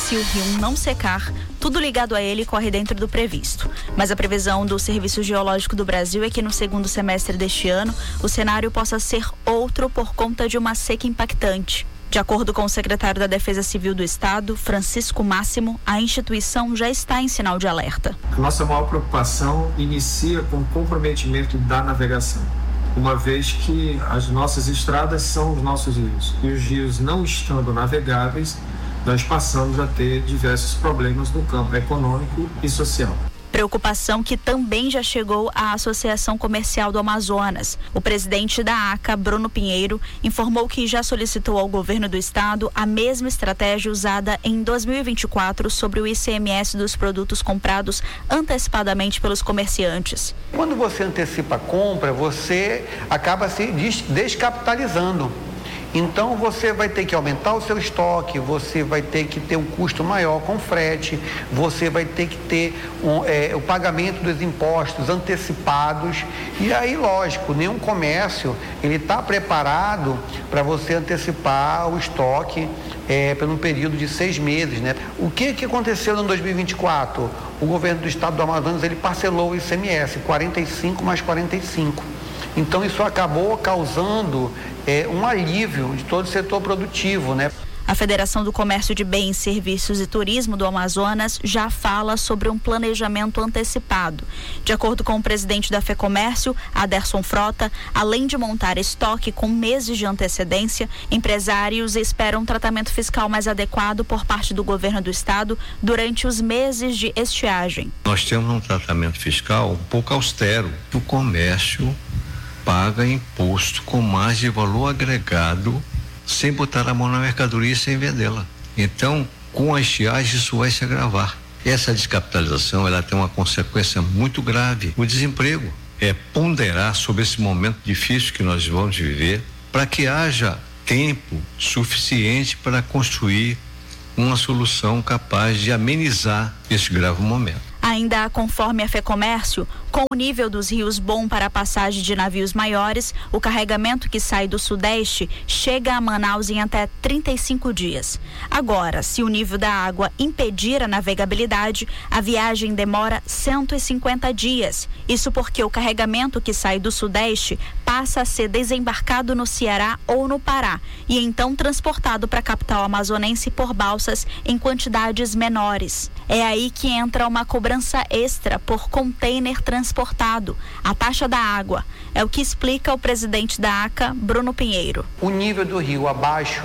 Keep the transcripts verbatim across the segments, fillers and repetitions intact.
se o rio não secar, tudo ligado a ele corre dentro do previsto. Mas a previsão do Serviço Geológico do Brasil é que no segundo semestre deste ano, o cenário possa ser outro por conta de uma seca impactante. De acordo com o secretário da Defesa Civil do Estado, Francisco Máximo, a instituição já está em sinal de alerta. A nossa maior preocupação inicia com o comprometimento da navegação, uma vez que as nossas estradas são os nossos rios. E os rios não estando navegáveis, nós passamos a ter diversos problemas no campo econômico e social. Preocupação que também já chegou à Associação Comercial do Amazonas. O presidente da ACA, Bruno Pinheiro, informou que já solicitou ao governo do estado a mesma estratégia usada em dois mil e vinte e quatro sobre o I C M S dos produtos comprados antecipadamente pelos comerciantes. Quando você antecipa a compra, você acaba se descapitalizando. Então você vai ter que aumentar o seu estoque, você vai ter que ter um custo maior com frete, você vai ter que ter um, é, o pagamento dos impostos antecipados. E aí, lógico, nenhum comércio ele está preparado para você antecipar o estoque é, por um período de seis meses, né? O que que aconteceu no dois mil e vinte e quatro? O governo do estado do Amazonas ele parcelou o I C M S, quarenta e cinco mais quarenta e cinco. Então isso acabou causando é, um alívio de todo o setor produtivo, né? A Federação do Comércio de Bens, Serviços e Turismo do Amazonas já fala sobre um planejamento antecipado. De acordo com o presidente da FEComércio, Aderson Frota, além de montar estoque com meses de antecedência, empresários esperam um tratamento fiscal mais adequado por parte do governo do estado durante os meses de estiagem. Nós temos um tratamento fiscal um pouco austero. O comércio paga imposto com margem de valor agregado sem botar a mão na mercadoria e sem vendê-la. Então, com a estiagem, isso vai se agravar. Essa descapitalização, ela tem uma consequência muito grave. O desemprego é ponderar sobre esse momento difícil que nós vamos viver para que haja tempo suficiente para construir uma solução capaz de amenizar esse grave momento. Ainda conforme a FEComércio, com o nível dos rios bom para a passagem de navios maiores, o carregamento que sai do Sudeste chega a Manaus em até trinta e cinco dias. Agora, se o nível da água impedir a navegabilidade, a viagem demora cento e cinquenta dias. Isso porque o carregamento que sai do Sudeste passa a ser desembarcado no Ceará ou no Pará e então transportado para a capital amazonense por balsas em quantidades menores. É aí que entra uma cobrança extra por container transportado, a taxa da água. É o que explica o presidente da ACA, Bruno Pinheiro. O nível do rio abaixo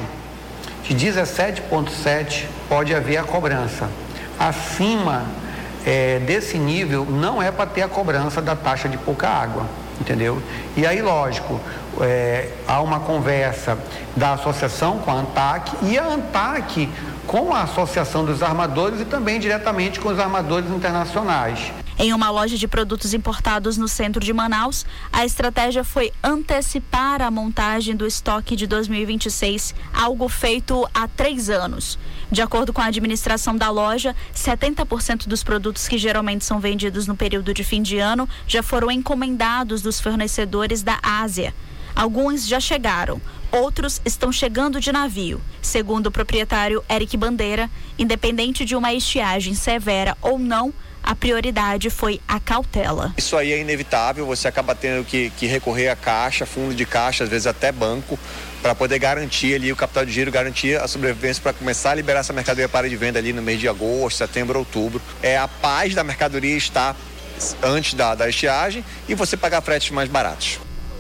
de dezessete vírgula sete pode haver a cobrança. Acima é, desse nível não é para ter a cobrança da taxa de pouca água, entendeu? E aí, lógico, é, há uma conversa da associação com a ANTAC e a ANTAC com a Associação dos Armadores e também diretamente com os armadores internacionais. Em uma loja de produtos importados no centro de Manaus, a estratégia foi antecipar a montagem do estoque de dois mil e vinte e seis, algo feito há três anos. De acordo com a administração da loja, setenta por cento dos produtos que geralmente são vendidos no período de fim de ano já foram encomendados dos fornecedores da Ásia. Alguns já chegaram, outros estão chegando de navio. Segundo o proprietário Eric Bandeira, independente de uma estiagem severa ou não, a prioridade foi a cautela. Isso aí é inevitável, você acaba tendo que, que recorrer a caixa, fundo de caixa, às vezes até banco, para poder garantir ali o capital de giro, garantir a sobrevivência para começar a liberar essa mercadoria para de venda ali no mês de agosto, setembro, outubro. É a paz da mercadoria está antes da, da estiagem e você pagar fretes mais baratos.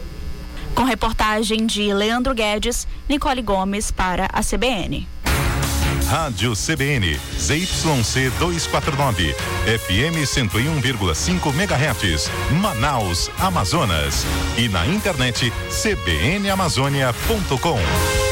Com reportagem de Leandro Guedes, Nicole Gomes para a C B N. Rádio C B N, Z Y C duzentos e quarenta e nove, F M cento e um vírgula cinco megahertz, Manaus, Amazonas. E na internet c b n amazônia ponto com.